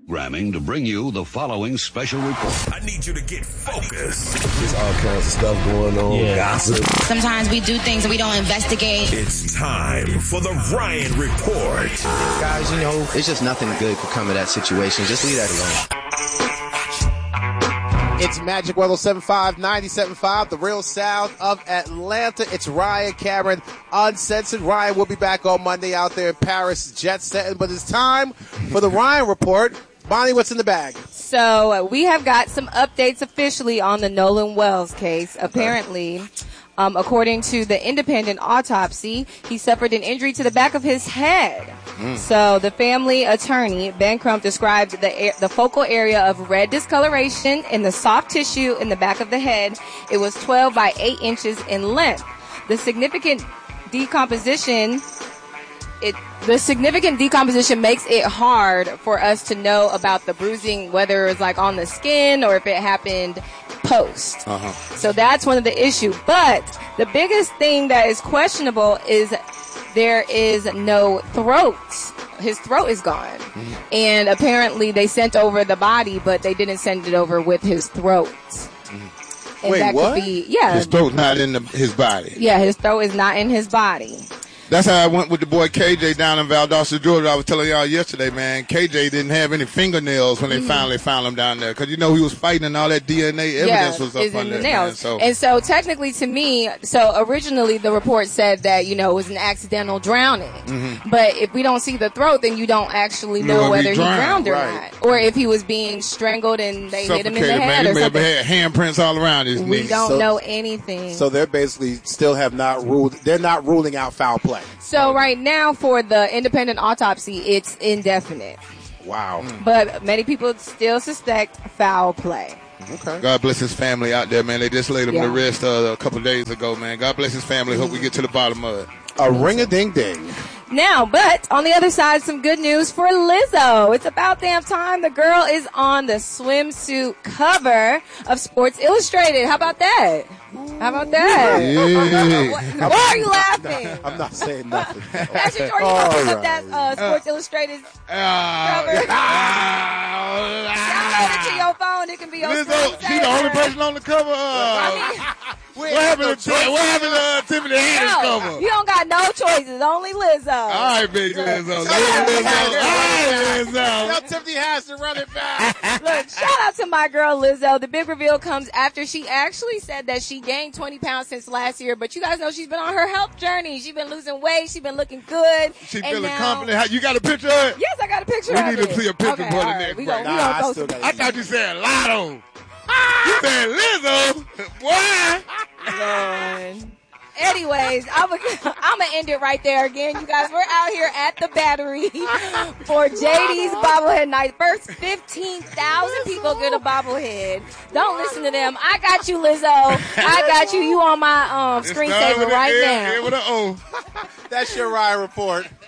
Ramming to bring you the following special report. I need you to get focused. There's all kinds of stuff going on. Gossip. Sometimes we do things and we don't investigate. It's time for the Ryan Report. Guys, it's just nothing good could come of that situation. Just leave that alone. It's Magic 107.5, 97.5, the real sound of Atlanta. It's Ryan Cameron, uncensored. Ryan will be back on Monday out there in Paris, jet setting. But it's time for the Ryan Report. Bonnie, what's in the bag? So we have got some updates officially on the Nolan Wells case. Apparently, according to the independent autopsy, he suffered an injury to the back of his head. So the family attorney, Ben Crump, described the focal area of red discoloration in the soft tissue in the back of the head. It was 12 by 8 inches in length. The significant decomposition makes it hard for us to know about the bruising, whether it's like on the skin or if it happened post. So that's one of the issues. But the biggest thing that is questionable is there is no throat. His throat is gone. And apparently they sent over the body, but they didn't send it over with his throat. And Wait, that what? Could be, yeah. His throat's not in his body. Yeah, his throat is not in his body. That's how I went with the boy KJ down in Valdosta, Georgia. I was telling y'all yesterday, man, KJ didn't have any fingernails when they finally found him down there. Because, he was fighting and all that DNA evidence was up on there. Nails. Man, And so technically to me, originally the report said that, it was an accidental drowning. But if we don't see the throat, then you don't actually know whether he drowned or not. Or if he was being strangled and they hit him in the head or something. He may have had handprints all around his We knees. don't know anything. So they're basically still they're not ruling out foul play. So right now for the independent autopsy, it's indefinite. Wow. But many people still suspect foul play. Okay. God bless his family out there, man. They just laid him to rest a couple of days ago, man. God bless his family. Hope we get to the bottom of it. A ring-a-ding-ding. Now, but on the other side, some good news for Lizzo. It's about damn time. The girl is on the swimsuit cover of Sports Illustrated. How about that? How about that? Yeah. Why are you laughing? I'm not saying nothing. Pastor Jordan, you gonna pick up that Sports Illustrated cover? Download it to your phone. It can be your Lizzo, she the only person on the cover. What happened to Tiffany Haddish cover? You don't got no choices. Only Lizzo. All right, big Lizzo. Tell Tiffany Haddish to run it back. Look, shout out to my girl Lizzo. The big reveal comes after she actually said that she gained 20 pounds since last year, but you guys know she's been on her health journey. She's been losing weight. She's been looking good. She feeling confident. You got a picture of it? Yes, I got a picture of it. We need to see a picture for the next break. I thought you said Lotto. You said Lizzo. Boy. Lord. Anyways, I'm gonna end it right there again. You guys, we're out here at the Battery for JD's bobblehead night. First 15,000 people get a bobblehead. Don't listen to them. I got you, Lizzo. I got you. You on my screensaver right now. That's your Ryan Report.